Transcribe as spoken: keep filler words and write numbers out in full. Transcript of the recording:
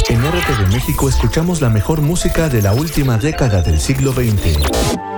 En R T V México escuchamos la mejor música de la última década del siglo veinte.